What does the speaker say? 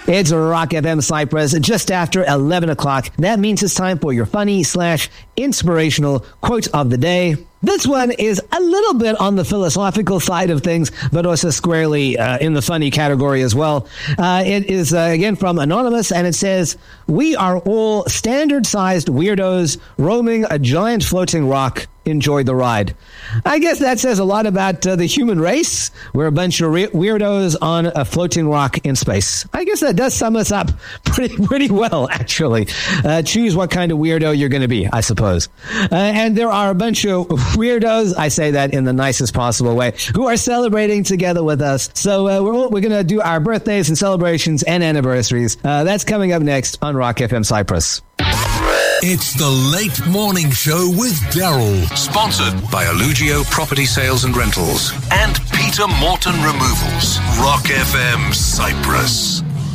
It's Rock FM Cyprus, just after 11 o'clock. That means it's time for your funny/inspirational quote of the day. This one is a little bit on the philosophical side of things, but also squarely in the funny category as well. It is, again, from Anonymous, and it says, "We are all standard-sized weirdos roaming a giant floating rock. Enjoy the ride." I guess that says a lot about the human race. We're a bunch of weirdos on a floating rock in space. I guess that does sum us up pretty well, actually. Choose what kind of weirdo you're going to be, I suppose. And there are a bunch of weirdos, I say that in the nicest possible way, who are celebrating together with us. So we're going to do our birthdays and celebrations and anniversaries. That's coming up next on Rock FM Cyprus. It's the Late Morning Show with Daryl. Sponsored by Allugio Property Sales and Rentals and Peter Morton Removals. Rock FM Cyprus.